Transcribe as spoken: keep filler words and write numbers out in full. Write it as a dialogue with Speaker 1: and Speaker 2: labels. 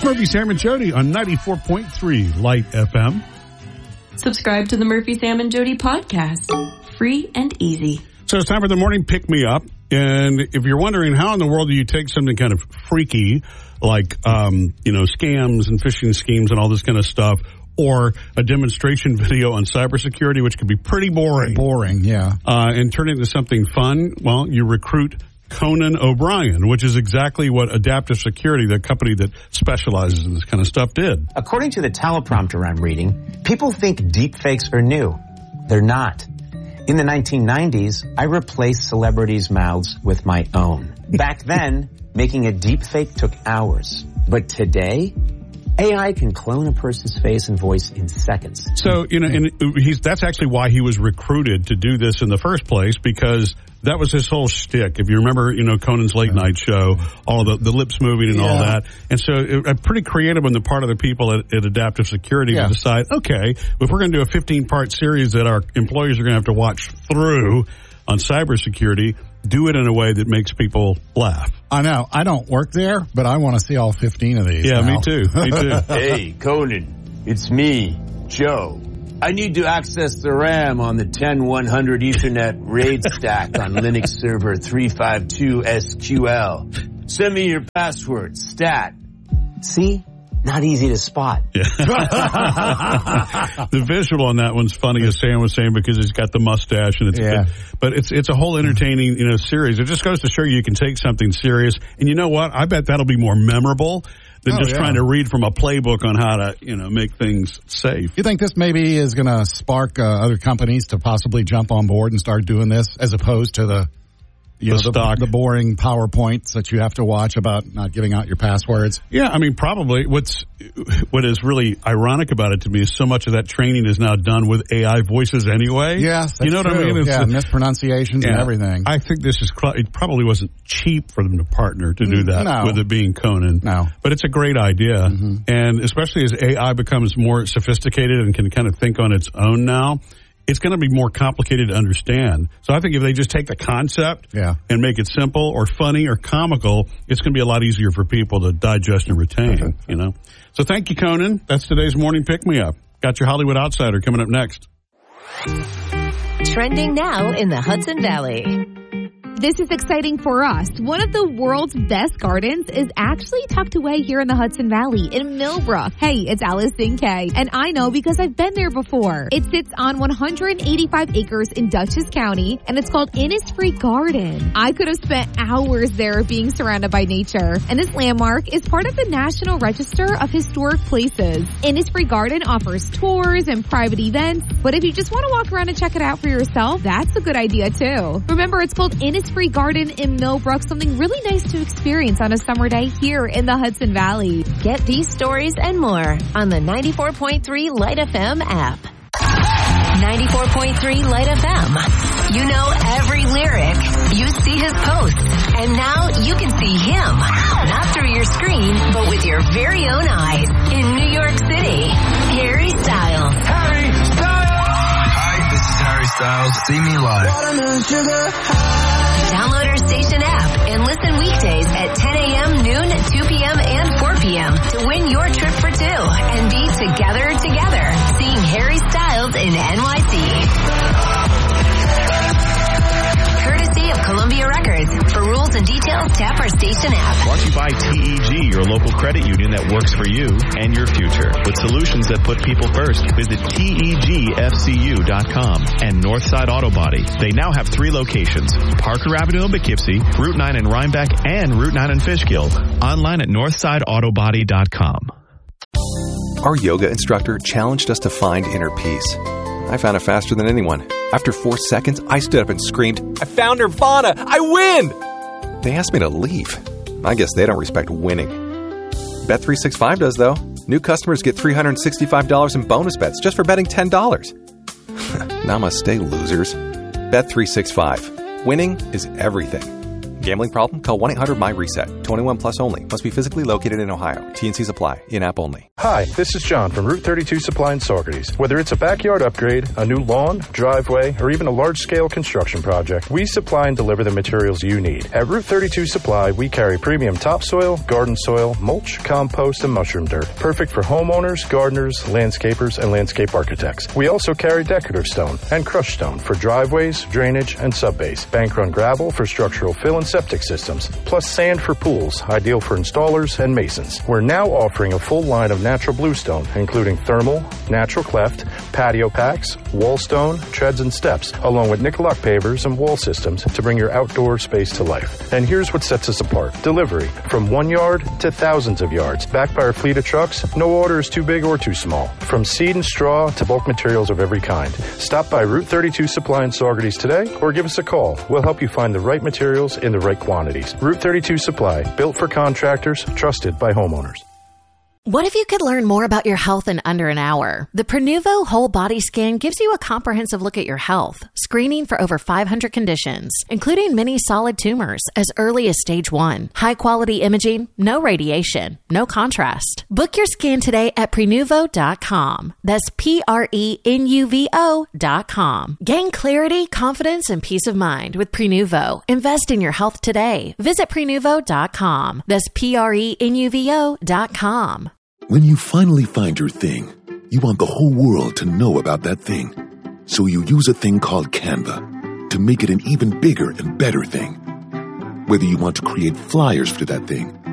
Speaker 1: Murphy, Sam, and Jody on ninety-four point three Light F M.
Speaker 2: Subscribe to the Murphy, Sam, and Jody podcast. Free and easy.
Speaker 1: So it's time for the morning pick-me-up. And if you're wondering how in the world do you take something kind of freaky, like, um, you know, scams and phishing schemes and all this kind of stuff, or a demonstration video on cybersecurity, which could be pretty boring.
Speaker 3: Boring, yeah.
Speaker 1: Uh, and turn it into something fun, well, you recruit Conan O'Brien, which is exactly what Adaptive Security, the company that specializes in this kind of stuff, did.
Speaker 4: According to the teleprompter I'm reading, people think deepfakes are new. They're not. In the nineteen nineties, I replaced celebrities' mouths with my own. Back then, making a deepfake took hours. But today, A I can clone a person's face and voice in seconds.
Speaker 1: So, you know, and he's, that's actually why he was recruited to do this in the first place, because that was his whole shtick. If you remember, you know, Conan's late night show, all the, the lips moving and yeah. all that. And so it, uh, pretty creative on the part of the people at, at Adaptive Security yeah. to decide, okay, if we're going to do a fifteen-part series that our employees are going to have to watch through on cybersecurity, do it in a way that makes people laugh.
Speaker 3: I know. I don't work there, but I want to see all fifteen of these.
Speaker 1: Yeah,
Speaker 3: now.
Speaker 1: me too. Me too.
Speaker 5: Hey, Conan, it's me, Joe. I need to access the RAM on the ten one hundred Ethernet RAID stack on Linux server three fifty-two S Q L. Send me your password, stat.
Speaker 4: See? Not easy to spot.
Speaker 1: Yeah. The visual on that one's funny, as Sam was saying, because he's got the mustache, and it's
Speaker 3: yeah.
Speaker 1: good. But it's it's a whole entertaining, you know, series. It just goes to show you you can take something serious, and you know what? I bet that'll be more memorable than oh, just yeah. trying to read from a playbook on how to, you know, make things safe.
Speaker 3: You think this maybe is going to spark uh, other companies to possibly jump on board and start doing this, as opposed to the You
Speaker 1: the
Speaker 3: know,
Speaker 1: stock.
Speaker 3: The, the boring PowerPoints that you have to watch about not giving out your passwords?
Speaker 1: Yeah, I mean, probably. What's what is really ironic about it to me is so much of that training is now done with A I voices anyway.
Speaker 3: Yes, that's
Speaker 1: you know
Speaker 3: true.
Speaker 1: what I mean? It's
Speaker 3: yeah,
Speaker 1: a,
Speaker 3: mispronunciations
Speaker 1: yeah,
Speaker 3: and everything.
Speaker 1: I think this is, it probably wasn't cheap for them to partner to do that
Speaker 3: no.
Speaker 1: with it being Conan.
Speaker 3: No.
Speaker 1: But it's a great idea. Mm-hmm. And especially as A I becomes more sophisticated and can kind of think on its own now, it's going to be more complicated to understand. So I think if they just take the concept
Speaker 3: yeah.
Speaker 1: and make it simple or funny or comical, it's going to be a lot easier for people to digest and retain, you know. So thank you, Conan. That's today's morning pick-me-up. Got your Hollywood Outsider coming up next.
Speaker 6: Trending now in the Hudson Valley.
Speaker 7: This is exciting for us. One of the world's best gardens is actually tucked away here in the Hudson Valley in Millbrook. Hey, it's Allison Kay, and I know because I've been there before. It sits on one hundred eighty-five acres in Dutchess County, and it's called Innisfree Garden. I could have spent hours there being surrounded by nature, and this landmark is part of the National Register of Historic Places. Innisfree Garden offers tours and private events, but if you just want to walk around and check it out for yourself, that's a good idea too. Remember, it's called Innisfree Free Garden in Millbrook, something really nice to experience on a summer day here in the Hudson Valley.
Speaker 6: Get these stories and more on the ninety-four point three Light F M app. ninety-four point three Light F M. You know every lyric. You see his posts. And now you can see him. Not through your screen, but with your very own eyes. In New York City, Harry Styles.
Speaker 8: Harry Styles! Hi, this is Harry Styles. See me live.
Speaker 6: Download our station app and listen weekdays at ten a.m., noon, two p.m., and four p.m. to win your trip for two and be together together, seeing Harry Styles in N Y C. Courtesy of Columbia Records. For rules and details, tap our station app.
Speaker 9: Brought to you by T E G, your local credit union that works for you and your future. With solutions that put people first, visit T E G F C U dot com and Northside Auto Body. They now have three locations: Parker Avenue in Poughkeepsie, Route nine in Rhinebeck, and Route nine in Fishkill. Online at Northside Auto Body dot com.
Speaker 10: Our yoga instructor challenged us to find inner peace. I found it faster than anyone. After four seconds, I stood up and screamed, "I found Nirvana! I win!" They asked me to leave. I guess they don't respect winning. Bet three sixty-five does, though. New customers get three hundred sixty-five dollars in bonus bets just for betting ten dollars. Namaste, losers. Bet three sixty-five. Winning is everything. Gambling problem? Call one eight hundred my reset. twenty-one plus only. Must be physically located in Ohio. T and Cs apply. In-app only.
Speaker 11: Hi, this is John from Route thirty-two Supply in Saugerties. Whether it's a backyard upgrade, a new lawn, driveway, or even a large-scale construction project, we supply and deliver the materials you need. At Route thirty-two Supply, we carry premium topsoil, garden soil, mulch, compost, and mushroom dirt. Perfect for homeowners, gardeners, landscapers, and landscape architects. We also carry decorative stone and crushed stone for driveways, drainage, and subbase. Bank-run gravel for structural fill and septic systems. Plus sand for pools, ideal for installers and masons. We're now offering a full line of natural bluestone, including thermal, natural cleft, patio packs, wall stone, treads and steps, along with Nicoloc pavers and wall systems to bring your outdoor space to life. And here's what sets us apart. Delivery. From one yard to thousands of yards. Backed by our fleet of trucks, no order is too big or too small. From seed and straw to bulk materials of every kind. Stop by Route thirty-two Supply in Saugerties today or give us a call. We'll help you find the right materials in the right quantities. Route thirty-two Supply. Built for contractors. Trusted by homeowners.
Speaker 6: What if you could learn more about your health in under an hour? The Prenuvo Whole Body Scan gives you a comprehensive look at your health, screening for over five hundred conditions, including many solid tumors as early as stage one. High quality imaging, no radiation, no contrast. Book your scan today at Prenuvo dot com. That's P R E N U V O dot com. Gain clarity, confidence, and peace of mind with Prenuvo. Invest in your health today. Visit Prenuvo dot com. That's P R E N U V O dot com.
Speaker 12: When you finally find your thing, you want the whole world to know about that thing. So you use a thing called Canva to make it an even bigger and better thing. Whether you want to create flyers for that thing,